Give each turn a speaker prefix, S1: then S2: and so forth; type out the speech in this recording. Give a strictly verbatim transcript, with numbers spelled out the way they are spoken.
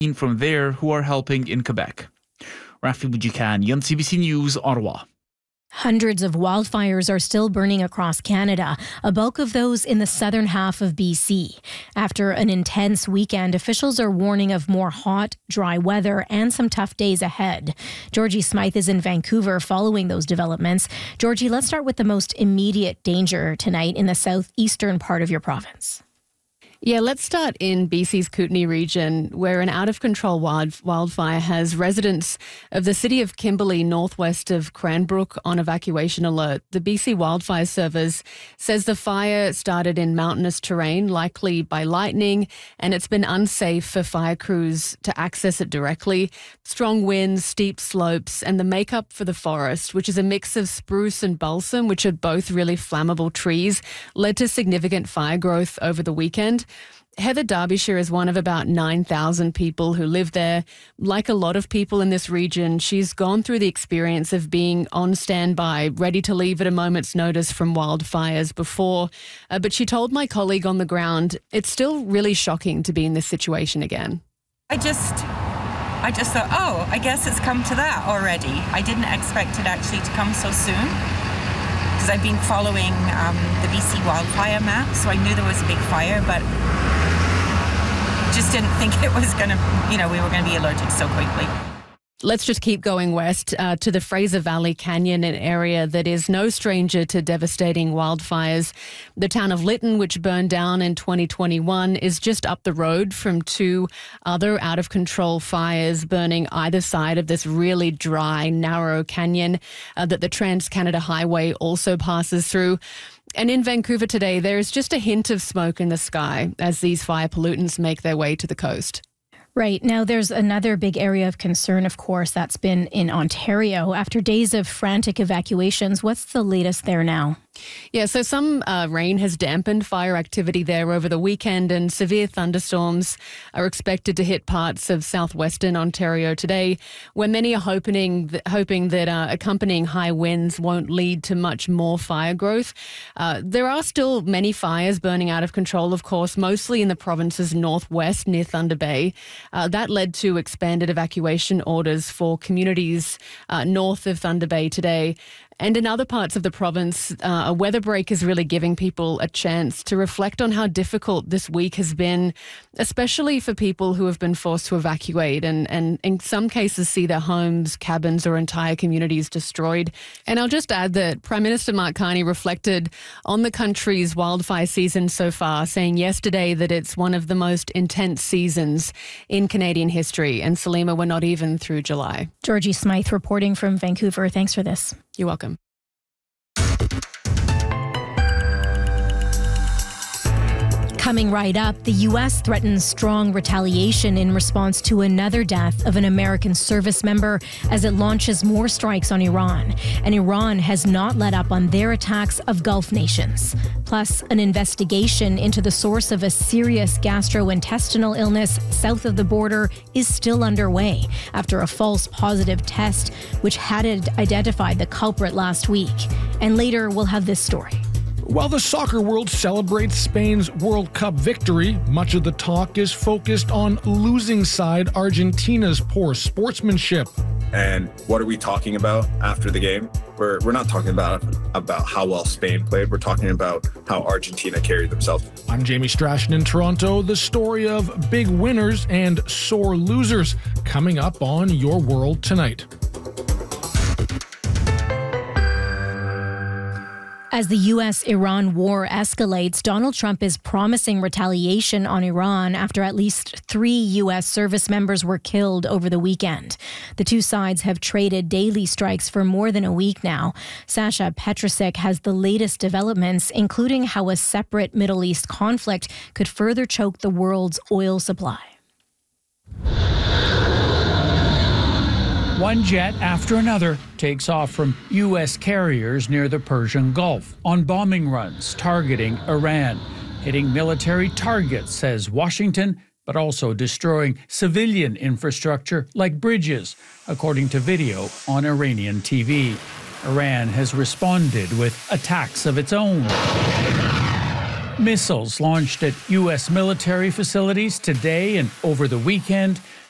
S1: from there who are helping in Quebec. Rafi Boudjikane, Yun C B C News, Ottawa.
S2: Hundreds of wildfires are still burning across Canada, a bulk of those in the southern half of B C. After an intense weekend, officials are warning of more hot, dry weather and some tough days ahead. Georgie Smythe is in Vancouver following those developments. Georgie, let's start with the most immediate danger tonight in the southeastern part of your province.
S3: Yeah, let's start in B C's Kootenay region, where an out-of-control wild, wildfire has residents of the city of Kimberley, northwest of Cranbrook, on evacuation alert. The B C Wildfire Service says the fire started in mountainous terrain, likely by lightning, and it's been unsafe for fire crews to access it directly. Strong winds, steep slopes, and the makeup for the forest, which is a mix of spruce and balsam, which are both really flammable trees, led to significant fire growth over the weekend. Heather Derbyshire is one of about nine thousand people who live there. Like a lot of people in this region, she's gone through the experience of being on standby, ready to leave at a moment's notice from wildfires before. Uh, but she told my colleague on the ground, it's still really shocking to be in this situation again.
S4: I just, I just thought, oh, I guess it's come to that already. I didn't expect it actually to come so soon, because I've been following um, the B C wildfire map, so I knew there was a big fire, but just didn't think it was going to, you know, we were going to be alerted so quickly.
S3: Let's just keep going west uh, to the Fraser Valley Canyon, an area that is no stranger to devastating wildfires. The town of Lytton, which burned down in twenty twenty-one, is just up the road from two other out-of-control fires burning either side of this really dry, narrow canyon uh, that the Trans-Canada Highway also passes through. And in Vancouver today, there is just a hint of smoke in the sky as these fire pollutants make their way to the coast.
S2: Right. Now, there's another big area of concern, of course, that's been in Ontario. After days of frantic evacuations, what's the latest there now?
S3: Yeah, so some uh, rain has dampened fire activity there over the weekend, and severe thunderstorms are expected to hit parts of southwestern Ontario today, where many are hoping that, hoping that uh, accompanying high winds won't lead to much more fire growth. Uh, there are still many fires burning out of control, of course, mostly in the province's northwest near Thunder Bay. Uh, that led to expanded evacuation orders for communities uh, north of Thunder Bay today. And in other parts of the province, uh, a weather break is really giving people a chance to reflect on how difficult this week has been, especially for people who have been forced to evacuate and, and in some cases see their homes, cabins or entire communities destroyed. And I'll just add that Prime Minister Mark Carney reflected on the country's wildfire season so far, saying yesterday that it's one of the most intense seasons in Canadian history. And Salima, we're not even through July.
S2: Georgie Smythe reporting from Vancouver. Thanks for this.
S3: You're welcome.
S2: Coming right up, the U S threatens strong retaliation in response to another death of an American service member as it launches more strikes on Iran. And Iran has not let up on their attacks of Gulf nations. Plus, an investigation into the source of a serious gastrointestinal illness south of the border is still underway after a false positive test which had identified the culprit last week. And later, we'll have this story.
S5: While the soccer world celebrates Spain's World Cup victory, much of the talk is focused on losing side Argentina's poor sportsmanship.
S6: And what are we talking about after the game? We're, we're not talking about, about how well Spain played. We're talking about how Argentina carried themselves.
S5: I'm Jamie Strachan in Toronto. The story of big winners and sore losers coming up on Your World Tonight.
S2: As the U S Iran war escalates, Donald Trump is promising retaliation on Iran after at least three U S service members were killed over the weekend. The two sides have traded daily strikes for more than a week now. Sasha Petrusik has the latest developments, including how a separate Middle East conflict could further choke the world's oil supply.
S7: One jet after another takes off from U S carriers near the Persian Gulf on bombing runs targeting Iran, hitting military targets, says Washington, but also destroying civilian infrastructure like bridges, according to video on Iranian T V. Iran has responded with attacks of its own. Missiles launched at U S military facilities today and over the weekend,